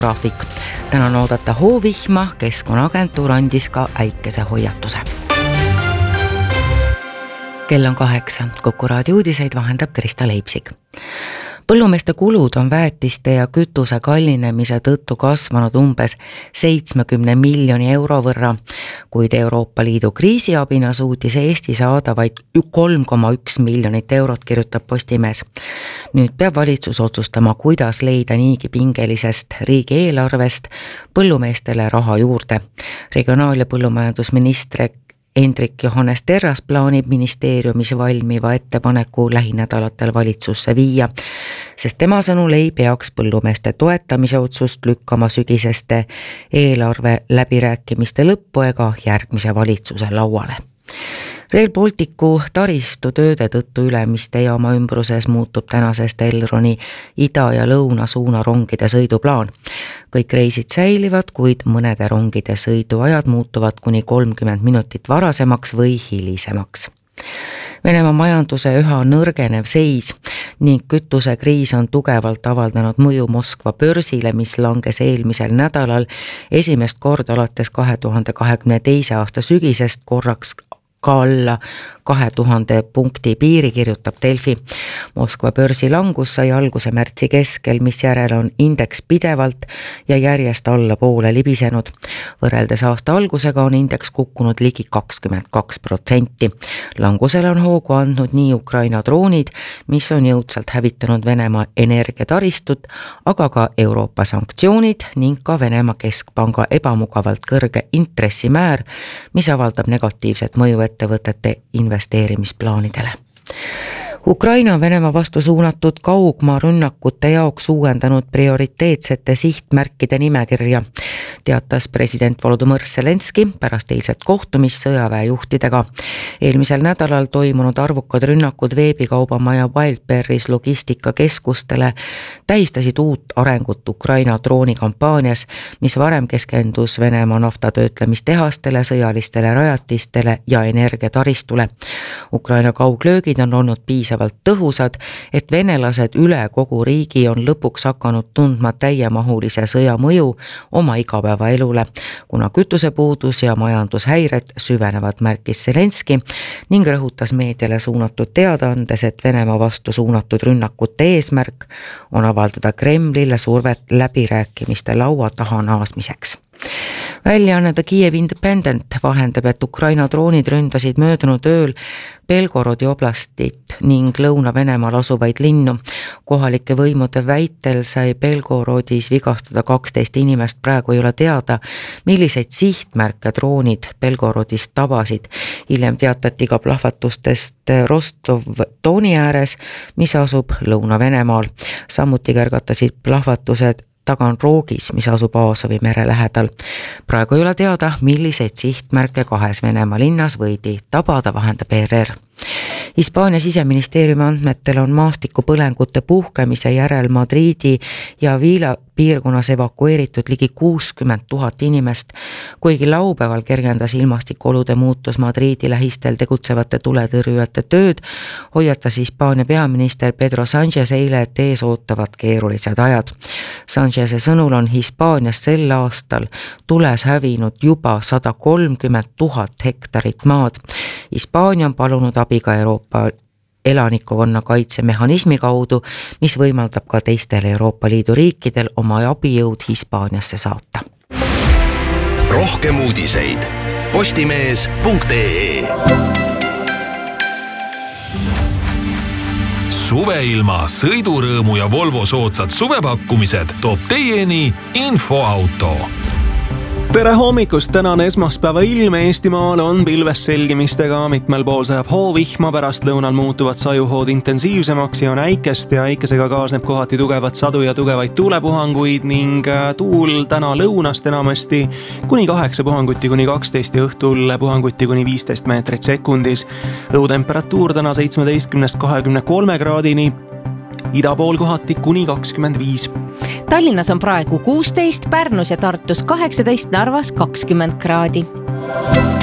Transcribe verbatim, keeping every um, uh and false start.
graafik. Täna on oodata hoovihma, Keskkonnaagentuur andis ka äikesehoiatuse. Kell on kaheksa, Kuku raadio uudiseid vahendab Krista Leipsig. Põllumeeste kulud on väetiste ja kütuse kallinemise tõttu kasvanud umbes seitsmekümne miljoni euro võrra, kuid Euroopa Liidu kriisiabina suutis Eesti saada vaid kolm koma üks miljonit eurot, kirjutab Postimees. Nüüd peab valitsus otsustama, kuidas leida niigi pingelisest riigieelarvest põllumeestele raha juurde. Regionaal- ja põllumajandusminister Hendrik Johannes Terras plaanib ministeeriumis valmiva ettepaneku lähinädalatel valitsusse viia, sest tema sõnul ei peaks põllumeeste toetamise otsust lükkama sügiseste eelarve läbirääkimiste lõppu ega järgmise valitsuse lauale. Rail Balticu taristu tööde tõttu Ülemiste jaama ümbruses muutub tänasest Elroni ida- ja lõuna suuna rongide sõiduplaan. Kõik reisid säilivad, kuid mõnede rongide sõiduajad muutuvad kuni kolmkümmend minutit varasemaks või hilisemaks. Venemaa majanduse üha nõrgenev seis ning kütusekriis on tugevalt avaldanud mõju Moskva börsile, mis langes eelmisel nädalal esimest korda alates kahe tuhande kahekümne teise aasta sügisest korraks ka alla kahe tuhande punkti piiri, kirjutab Delfi. Moskva börsi langus sai alguse märtsi keskel, mis järel on indeks pidevalt ja järjest alla poole libisenud. Võrreldes aasta algusega on indeks kukkunud ligi kakskümmend kaks protsenti. Langusele on hoogu andnud nii Ukraina droonid, mis on jõudsalt hävitanud Venemaa energiataristut, aga ka Euroopa sanktsioonid ning ka Venemaa keskpanga ebamugavalt kõrge intressimäär, mis avaldab negatiivset mõju ettevõtete investeerimisplaanidele. Ukraina on Venemaa vastu suunatud kaugmaa rünnakute jaoks uuendanud prioriteetsete sihtmärkide nimekirja, teatas president Volodõmõr Zelenski pärast eilset kohtumist sõjaväejuhtidega. Eelmisel nädalal toimunud arvukad rünnakud veebikaubamaja Wildberries logistikakeskustele tähistasid uut arengut Ukraina droonikampaanias, mis varem keskendus Venemaa naftatöötlemistehastele, sõjalistele rajatistele ja energiataristule. Ukraina kauglöögid on olnud piisavalt tõhusad, et venelased üle kogu riigi on lõpuks hakanud tundma täiemahulise sõja mõju oma igapäevaelule, kuna kütusepuudus ja majandushäired süvenevad, märkis Zelenski ning rõhutas meediale suunatud teadaandes, et Venemaa vastu suunatud rünnakute eesmärk on avaldada Kremlile survet läbirääkimiste laua taha naasmiseks. Väljaanne The Kiev Independent vahendab, et Ukraina droonid ründasid möödunud ööl Belgorodi oblastit ning Lõuna-Venemaal asuvaid linnu. Kohalike võimude väitel sai Belgorodis vigastada kaksteist inimest, praegu ei ole teada, milliseid sihtmärke droonid Belgorodis tabasid. Hiljem teatati ka plahvatustest Rostov-Doni ääres, mis asub Lõuna-Venemaal. Samuti kärgatasid plahvatused Taganrogis, mis asub Aasovi mere lähedal. Praegu ei ole teada, milliseid sihtmärke kahes Venemaa linnas võidi tabada, vahendab E R R. Hispaania siseministeeriumi andmetel on maastikupõlengute puhkemise järel Madridi ja Viila piirkonnas evakueeritud ligi kuuskümmend tuhat inimest, kuigi laupäeval kergendas ilmastikuolude muutus Madridi lähistel tegutsevate tuletõrjujate tööd, hoiatas Hispaania peaminister Pedro Sánchez eile, et ees ootavad keerulised ajad. Sáncheze sõnul on Hispaanias sel aastal tules hävinud juba sada kolmkümmend tuhat hektarit maad. Hispaania on palunud abi ka Euroopa elanikkonna kaitsemehhanismi kaudu, mis võimaldab ka teistel Euroopa Liidu riikidel oma abijõud Hispaaniasse saata. Rohkem uudiseid postimees punkt ee. Suveilma, sõidurõõmu ja Volvo soodsad suvepakkumised toob teieni Infoauto. Tere hommikust, tänane esmaspäeva ilm Eestimaal on pilves selgimistega, mitmel pool sajab hoovihma, pärast lõunal muutuvad sajuhood intensiivsemaks ja on äikest ja äikesega kaasneb kohati tugevat sadu ja tugevaid tuulepuhanguid ning tuul täna lõunast enamasti kuni kaheksa puhanguti kuni kaksteist ja õhtul puhanguti kuni viisteist meetrit sekundis. Õhutemperatuur täna seitsmeteistkümnest kahekümne kolme kraadini, ida pool kohati kuni kakskümmend viis. Tallinnas on praegu kuusteist, Pärnus ja Tartus kaheksateist, Narvas kakskümmend kraadi.